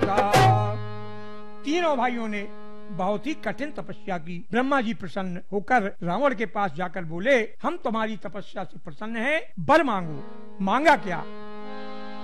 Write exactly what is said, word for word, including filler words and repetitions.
तीनों भाइयों ने बहुत ही कठिन तपस्या की। ब्रह्मा जी प्रसन्न होकर रावण के पास जाकर बोले, हम तुम्हारी तपस्या से प्रसन्न हैं, वर मांगो। मांगा क्या?